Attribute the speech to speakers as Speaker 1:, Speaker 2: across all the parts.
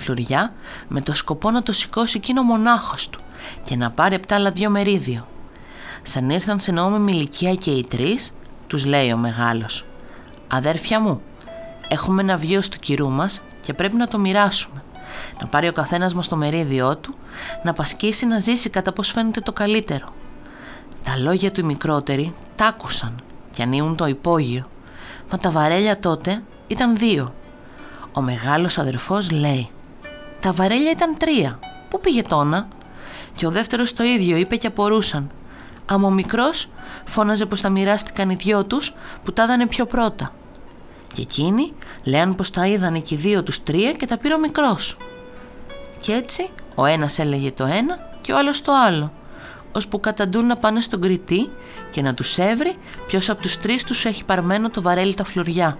Speaker 1: φλουριά με το σκοπό να το σηκώσει εκείνο μονάχος του και να πάρει απ' τα άλλα 2 μερίδιο. Σαν ήρθαν σε νόμιμη ηλικία και οι 3, τους λέει ο μεγάλος: «Αδέρφια μου, έχουμε ένα βίος του κυρού μας και πρέπει να το μοιράσουμε. Να πάρει ο καθένας μας το μερίδιό του, να πασκίσει να ζήσει κατά πώς φαίνεται το καλύτερο». Τα λόγια του οι μικρότεροι τ' άκουσαν και ανοίγουν το υπόγειο, μα τα βαρέλια τότε ήταν 2. Ο μεγάλος αδερφός λέει: «Τα βαρέλια ήταν 3, πού πήγε τόνα?» Και ο δεύτερος το ίδιο είπε και απορούσαν. Άμα ο μικρός φώναζε πως τα μοιράστηκαν οι 2 τους που τα είδανε πιο πρώτα. Και εκείνοι λέαν πως τα είδανε και οι 2 τους 3 και τα πήρε ο μικρός. Και έτσι ο ένας έλεγε το ένα και ο άλλος το άλλο, ώσπου καταντούν να πάνε στον κριτή και να τους έβρει ποιος από τους 3 τους έχει παρμένο το βαρέλι τα φλουριά.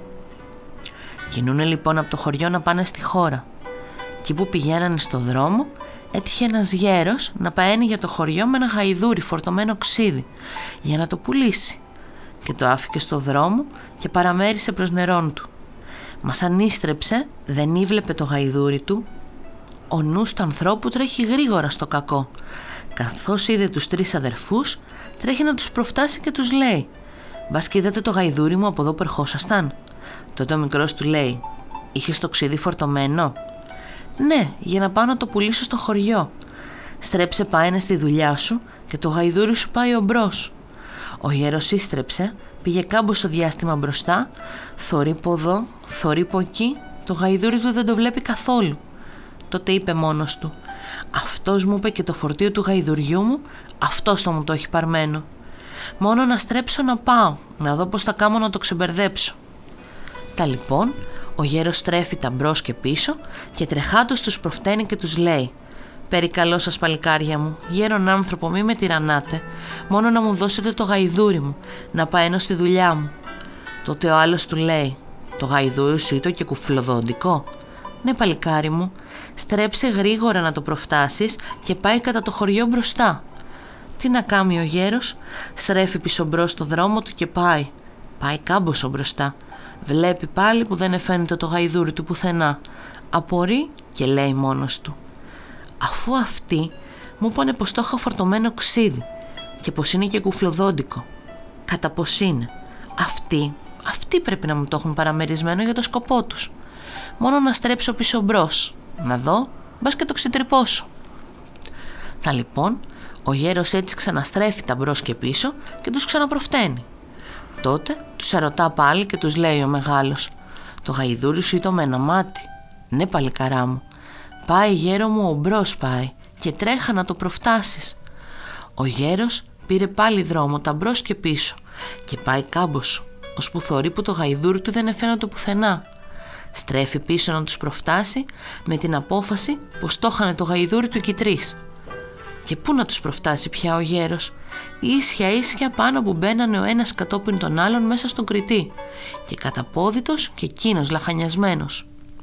Speaker 1: Κινούνε λοιπόν από το χωριό να πάνε στη χώρα. Εκεί που πηγαίνανε στο δρόμο, έτυχε ένας γέρος να πααίνει για το χωριό με ένα γαϊδούρι φορτωμένο ξύδι για να το πουλήσει, και το άφηκε στο δρόμο και παραμέρισε προς νερόν του. Μα σαν ίστρεψε δεν ήβλεπε το γαϊδούρι του. Ο νους του ανθρώπου τρέχει γρήγορα στο κακό. Καθώς είδε τους 3 αδερφούς, τρέχει να τους προφτάσει και τους λέει: «Μπας και είδατε το γαϊδούρι μου από εδώ που ερχόσασταν?» Τότε ο μικρός του λέει: «Είχες το ξύδι φορτωμένο?» «Ναι, για να πάω να το πουλήσω στο χωριό». «Στρέψε, πάει στη δουλειά σου και το γαϊδούρι σου πάει ομπρός». Ο γέρος ίστρεψε, πήγε κάμποσο διάστημα μπροστά, θωρεί από εδώ, θωρεί από εκεί, το γαϊδούρι του δεν το βλέπει καθόλου. Τότε είπε μόνος του: «Αυτός μου είπε και το φορτίο του γαϊδουριού μου, αυτός το μου το έχει παρμένο. Μόνο να στρέψω να πάω, να δω πως θα κάνω να το ξεμπερδέψω». Τα λοιπόν, ο γέρος στρέφει τα μπρος και πίσω και τρεχάτος τους προφταίνει και τους λέει: «Περικαλώ σας παλικάρια μου, γέρον άνθρωπο, μη με τυραννάτε, μόνο να μου δώσετε το γαϊδούρι μου, να πάω στη δουλειά μου». Τότε ο άλλος του λέει: «Το γαϊδούρι σου ήταν και κουφλοδόντικο?» «Ναι, παλικάρι μου». «Στρέψε γρήγορα να το προφτάσεις και πάει κατά το χωριό μπροστά». Τι να κάνει ο γέρος? Στρέφει πίσω μπρος στο δρόμο του και πάει κάμποσο μπροστά. Βλέπει πάλι που δεν εφαίνεται το γαϊδούρι του πουθενά. Απορεί και λέει μόνος του: «Αφού αυτοί μου είπανε πως το είχα φορτωμένο ξύδι και πως είναι και κουφλοδόντικο, κατά πως είναι, αυτοί πρέπει να μου το έχουν παραμερισμένο για το σκοπό τους. Μόνο να στρέψω πίσω μπρος, να δω, μπας και το ξετρυπώσω». Θα λοιπόν, ο γέρος έτσι ξαναστρέφει τα μπρος και πίσω και τους ξαναπροφταίνει. Τότε τους ερωτά πάλι και τους λέει ο μεγάλος: «Το γαϊδούρι σου ήταν με ένα μάτι?» «Ναι, παλικαρά μου». «Πάει, γέρο μου, ο μπρος πάει και τρέχα να το προφτάσεις». Ο γέρος πήρε πάλι δρόμο τα μπρος και πίσω και πάει κάμποσο, ώσπου θωρεί που το γαϊδούρι του δεν εφαίνεται πουθενά. Στρέφει πίσω να τους προφτάσει με την απόφαση πως το είχανε το γαϊδούρι του και οι 3. Και πού να τους προφτάσει πια ο γέρος? Ίσια ίσια πάνω που μπαίνανε ο ένας κατόπιν τον άλλον μέσα στον κριτή και καταπόδιτος και εκείνος λαχανιασμένος.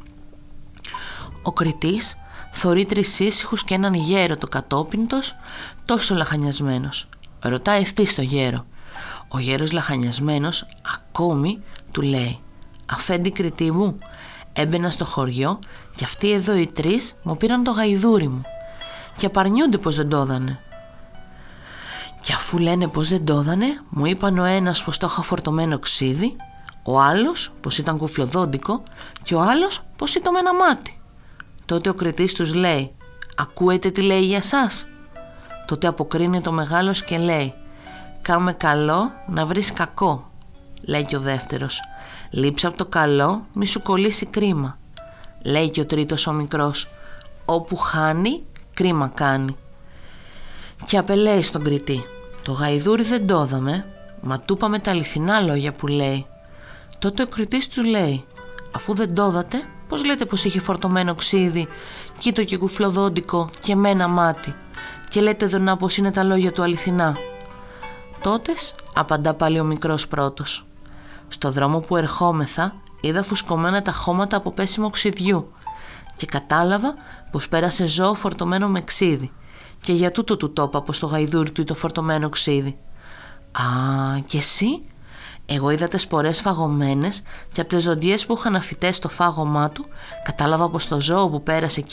Speaker 1: Ο κριτής θωρεί 3 ήσυχους και έναν γέρο το κατόπιντος, τόσο λαχανιασμένος. Ρωτά ευθύς το γέρο. Ο γέρος λαχανιασμένος ακόμη του λέει: «Αφέντη κριτή μου, έμπαινα στο χωριό και αυτοί εδώ οι 3 μου πήραν το γαϊδούρι μου και απαρνιούνται πως δεν το έδανε. Και αφού λένε πως δεν το έδανε, μου είπαν ο ένας πως το είχα φορτωμένο ξύδι, ο άλλος πως ήταν κουφλοδόντικο και ο άλλος πως ήταν με ένα μάτι». Τότε ο κριτής τους λέει: «Ακούετε τι λέει για σας?» Τότε αποκρίνει το μεγάλος και λέει: «Κάμε καλό να βρεις κακό». Λέει και ο δεύτερος: «Λείψε από το καλό, μη σου κολλήσει κρίμα». Λέει και ο τρίτος ο μικρός: «Όπου χάνει, κρίμα κάνει». Και απελέει στον κριτή: «Το γαϊδούρι δεν το είδαμε, μα του είπαμε τα αληθινά λόγια που λέει». Τότε ο κριτής του λέει: «Αφού δεν το είδατε, πώς λέτε πως είχε φορτωμένο ξύδι, κοίτο και κουφλοδόντικο και με ένα μάτι, και λέτε εδώ να πως είναι τα λόγια του αληθινά?» Τότες απαντά πάλι ο μικρός πρώτος: «Στο δρόμο που ερχόμεθα είδα φουσκωμένα τα χώματα από πέσιμο ξυδιού και κατάλαβα πως πέρασε ζώο φορτωμένο με ξύδι και για τούτο του το είπα πως το γαϊδούρι του ήταν φορτωμένο ξύδι». «Α, και εσύ?» «Εγώ είδα τις σπορές φαγωμένες και από τις ζωτιές που είχαν αφυτές στο φάγωμά του κατάλαβα πως το ζώο που πέρασε